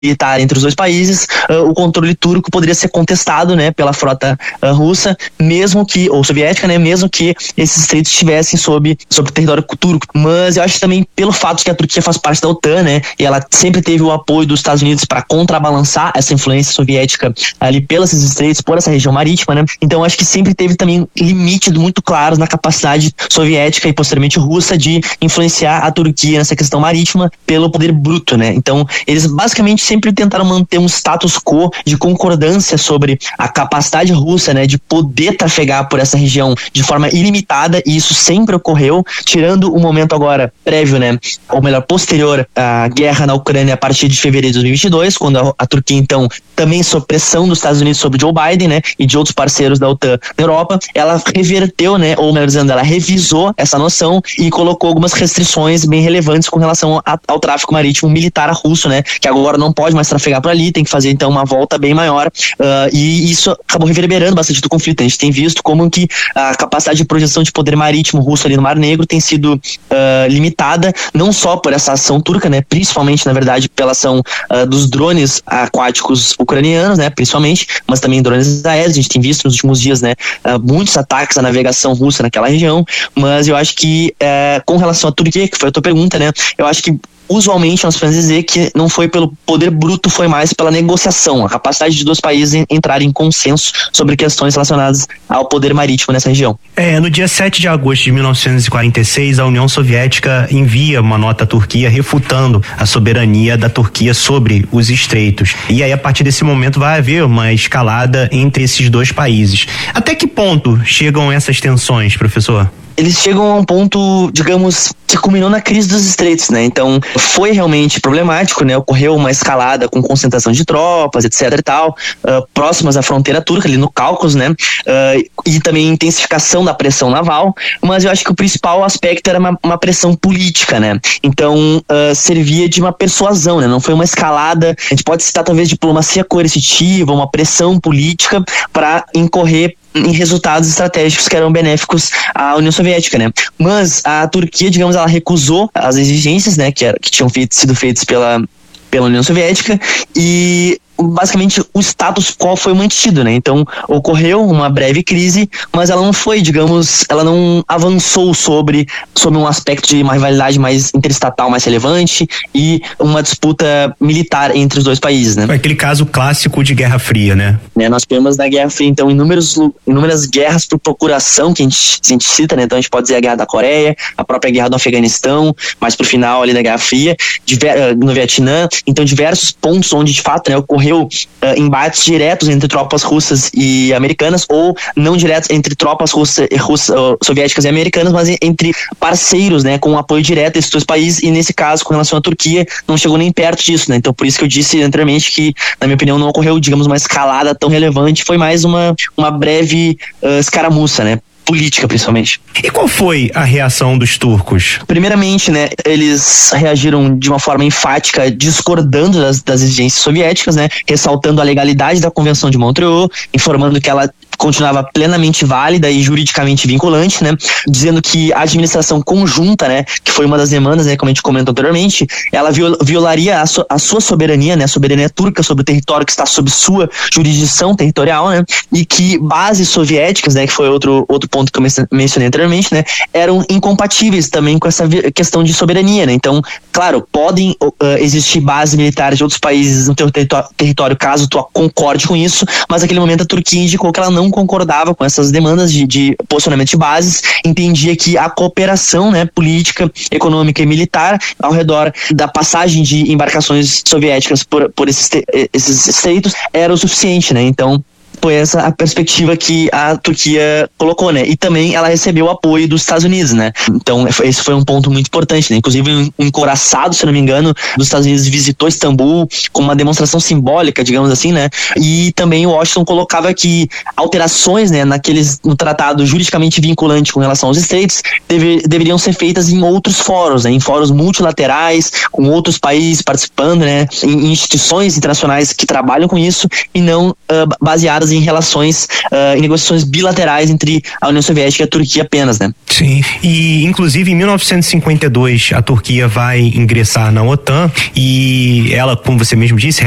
militar entre os dois países, o controle turco poderia ser contestado, né, pela frota russa, mesmo que, ou soviética, né, mesmo que esses estreitos estivessem sob território turco. Mas eu acho também pelo fato de que a Turquia faz parte da OTAN, né, e ela sempre teve o apoio dos Estados Unidos para contrabalançar essa influência soviética ali pelos estreitos, por essa região marítima, né, então acho que sempre teve também limites muito claros na capacidade soviética e posteriormente russa de influenciar a Turquia nessa questão marítima pelo poder bruto, né, então eles basicamente sempre tentaram manter um status quo de concordância sobre a capacidade russa, né, de poder trafegar por essa região de forma ilimitada, e isso sempre ocorreu, tirando o momento agora prévio, né, ou melhor, posterior à guerra na Ucrânia a partir de fevereiro de 2022, quando a Turquia, então, também sob pressão dos Estados Unidos sobre Joe Biden, né, e de outros parceiros da OTAN na Europa, ela reverteu, né, ou melhor dizendo, ela revisou essa noção e colocou algumas restrições bem relevantes com relação ao tráfico marítimo militar russo, né, que agora não pode mais trafegar por ali, tem que fazer então uma volta bem maior, e isso acabou reverberando bastante do conflito. A gente tem visto como que a capacidade de projeção de poder marítimo russo ali no Mar Negro tem sido limitada, não só por essa ação turca, né, principalmente na verdade pela ação dos drones aquáticos ucranianos, né, principalmente, mas também drones aéreos. A gente tem visto nos últimos dias, né, muitos ataques à navegação russa naquela região, mas eu acho que com relação à Turquia, que foi a tua pergunta, né, eu acho que usualmente nós podemos dizer que não foi pelo poder bruto, foi mais pela negociação, a capacidade de dois países entrarem em consenso sobre questões relacionadas ao poder marítimo nessa região. No dia 7 de agosto de 1946, a União Soviética envia uma nota à Turquia refutando a soberania da Turquia sobre os estreitos. E aí, a partir desse momento, vai haver uma escalada entre esses dois países. Até que ponto chegam essas tensões, professor? Eles chegam a um ponto, digamos, que culminou na crise dos estreitos, né? Então, foi realmente problemático, né? Ocorreu uma escalada com concentração de tropas, etc e tal, próximas à fronteira turca, ali no Cáucaso, né? E também intensificação da pressão naval, mas eu acho que o principal aspecto era uma pressão política, né? Então, servia de uma persuasão, né? Não foi uma escalada, a gente pode citar talvez diplomacia coercitiva, uma pressão política para incorrer em resultados estratégicos que eram benéficos à União Soviética, né? Mas a Turquia, digamos, ela recusou as exigências, né, que tinham sido feitas pela União Soviética, e basicamente o status quo foi mantido, né? Então ocorreu uma breve crise, mas ela não foi, digamos, ela não avançou sobre um aspecto de uma rivalidade mais interestatal mais relevante e uma disputa militar entre os dois países, né? Foi aquele caso clássico de Guerra Fria, né? Nós tivemos na Guerra Fria, então, inúmeras guerras por procuração que a gente cita, né? Então a gente pode dizer a Guerra da Coreia, a própria Guerra do Afeganistão, mais pro final ali da Guerra Fria, no Vietnã, então diversos pontos onde de fato, né, ocorreu embates diretos entre tropas russas e americanas, ou não diretos entre tropas soviéticas e americanas, mas entre parceiros, né, com apoio direto desses dois países, e nesse caso, com relação à Turquia, não chegou nem perto disso, né? Então por isso que eu disse anteriormente que, na minha opinião, não ocorreu, digamos, uma escalada tão relevante, foi mais uma breve escaramuça, né? Política, principalmente. E qual foi a reação dos turcos? Primeiramente, né, eles reagiram de uma forma enfática, discordando das exigências soviéticas, né, ressaltando a legalidade da Convenção de Montreux, informando que ela continuava plenamente válida e juridicamente vinculante, né, dizendo que a administração conjunta, né, que foi uma das demandas, né, como a gente comentou anteriormente, ela violaria a sua soberania, né, a soberania turca sobre o território que está sob sua jurisdição territorial, né, e que bases soviéticas, né, que foi outro ponto que eu mencionei anteriormente, né, eram incompatíveis também com essa questão de soberania, né. Então, claro, podem existir bases militares de outros países no teu território caso tu concorde com isso, mas naquele momento a Turquia indicou que ela não concordava com essas demandas de posicionamento de bases, entendia que a cooperação, né, política, econômica e militar ao redor da passagem de embarcações soviéticas por esses estreitos era o suficiente, né? Então foi essa a perspectiva que a Turquia colocou, né? E também ela recebeu o apoio dos Estados Unidos, né? Então esse foi um ponto muito importante, né? Inclusive um encoraçado, se não me engano, dos Estados Unidos visitou Istambul com uma demonstração simbólica, digamos assim, né? E também Washington colocava que alterações, né, no tratado juridicamente vinculante com relação aos estreitos deveriam ser feitas em outros fóruns, né? Em fóruns multilaterais, com outros países participando, né? Em instituições internacionais que trabalham com isso e não baseadas em relações, em negociações bilaterais entre a União Soviética e a Turquia apenas, né? Sim, e inclusive em 1952 a Turquia vai ingressar na OTAN e ela, como você mesmo disse,